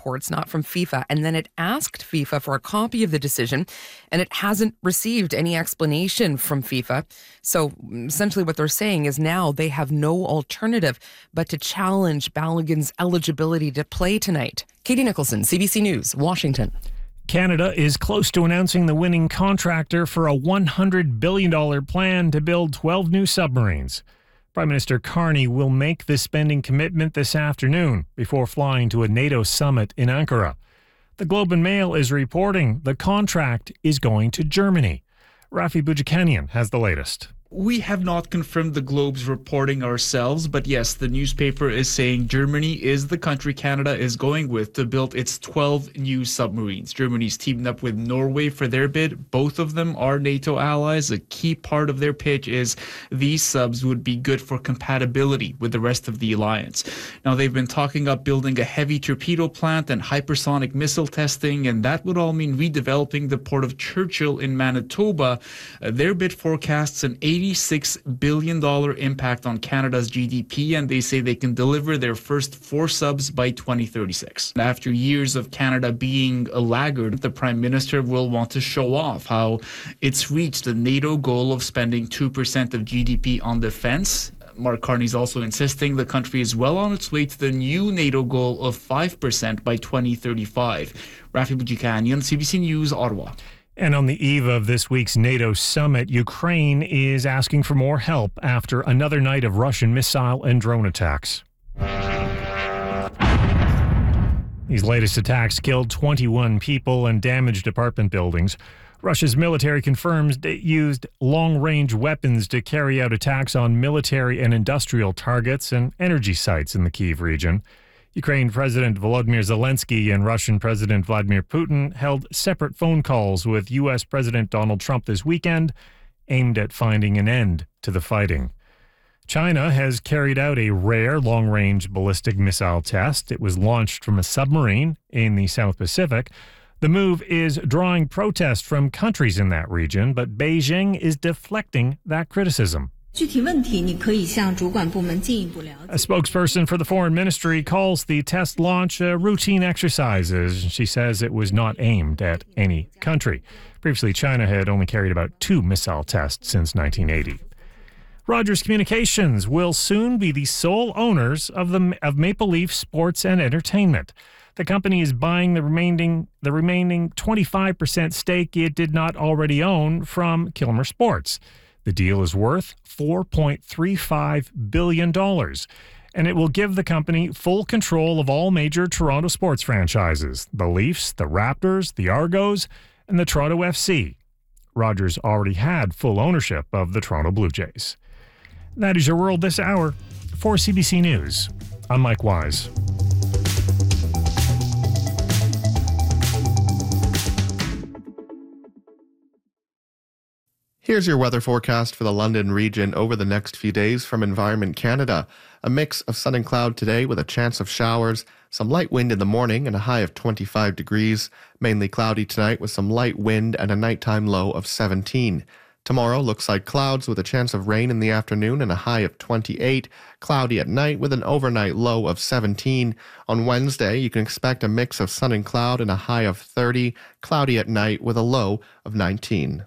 reports, not from FIFA. And then it asked FIFA for a copy of the decision, and it hasn't received any explanation from FIFA. So essentially what they're saying is now they have no alternative but to challenge Balogun's eligibility to play tonight. Katie Nicholson, CBC News, Washington. Canada is close to announcing the winning contractor for a $100 billion plan to build 12 new submarines. Prime Minister Carney will make this spending commitment this afternoon before flying to a NATO summit in Ankara. The Globe and Mail is reporting the contract is going to Germany. Rafi Boudjikanian has the latest. We have not confirmed the Globe's reporting ourselves, but yes, the newspaper is saying Germany is the country Canada is going with to build its 12 new submarines. Germany's teamed up with Norway for their bid. Both of them are NATO allies. A key part of their pitch is these subs would be good for compatibility with the rest of the alliance. Now, they've been talking up building a heavy torpedo plant and hypersonic missile testing, and that would all mean redeveloping the port of Churchill in Manitoba. Their bid forecasts an $86 billion impact on Canada's GDP, and they say they can deliver their first 4 subs by 2036. After years of Canada being a laggard, the Prime Minister will want to show off how it's reached the NATO goal of spending 2% of GDP on defense. Mark Carney is also insisting the country is well on its way to the new NATO goal of 5% by 2035. Rafi Boudjikanian, CBC News, Ottawa. And on the eve of this week's NATO summit, Ukraine is asking for more help after another night of Russian missile and drone attacks. These latest attacks killed 21 people and damaged apartment buildings. Russia's military confirms it used long-range weapons to carry out attacks on military and industrial targets and energy sites in the Kyiv region. Ukraine President Volodymyr Zelensky and Russian President Vladimir Putin held separate phone calls with U.S. President Donald Trump this weekend, aimed at finding an end to the fighting. China has carried out a rare long-range ballistic missile test. It was launched from a submarine in the South Pacific. The move is drawing protest from countries in that region, but Beijing is deflecting that criticism. A spokesperson for the foreign ministry calls the test launch a routine exercises. She says it was not aimed at any country. Previously, China had only carried about 2 missile tests since 1980. Rogers Communications will soon be the sole owners of Maple Leaf Sports and Entertainment. The company is buying the remaining 25% stake it did not already own from Kilmer Sports. The deal is worth $4.35 billion, and it will give the company full control of all major Toronto sports franchises, the Leafs, the Raptors, the Argos, and the Toronto FC. Rogers already had full ownership of the Toronto Blue Jays. That is your world this hour. For CBC News, I'm Mike Wise. Here's your weather forecast for the London region over the next few days from Environment Canada. A mix of sun and cloud today with a chance of showers, some light wind in the morning and a high of 25 degrees. Mainly cloudy tonight with some light wind and a nighttime low of 17. Tomorrow looks like clouds with a chance of rain in the afternoon and a high of 28. Cloudy at night with an overnight low of 17. On Wednesday, you can expect a mix of sun and cloud and a high of 30. Cloudy at night with a low of 19.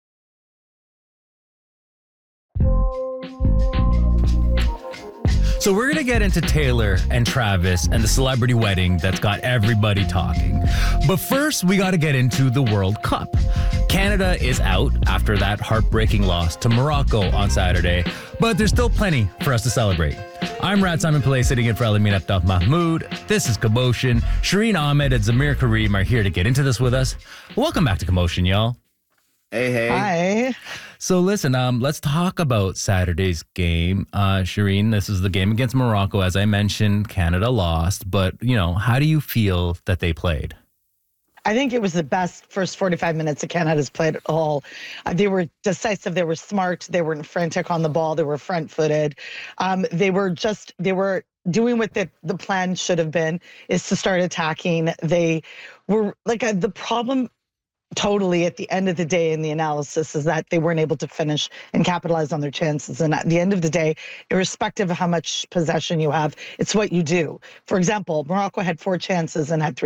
So we're going to get into Taylor and Travis and the celebrity wedding that's got everybody talking. But first, we got to get into the World Cup. Canada is out after that heartbreaking loss to Morocco on Saturday, but there's still plenty for us to celebrate. I'm Rad Simon Pillay sitting in for Alamin Abdel Mahmoud. This is Commotion. Shireen Ahmed and Zamir Karim are here to get into this with us. Welcome back to Commotion, y'all. Hey. Hi. So listen, let's talk about Saturday's game. Shireen, this is the game against Morocco. As I mentioned, Canada lost, but, how do you feel that they played? I think it was the best first 45 minutes that Canada's played at all. They were decisive. They were smart. They weren't frantic on the ball. They were front-footed. They were doing what the plan should have been, is to start attacking. They were the problem totally at the end of the day in the analysis is that they weren't able to finish and capitalize on their chances. And at the end of the day, irrespective of how much possession you have, it's what you do. For example, Morocco had 4 chances and had 3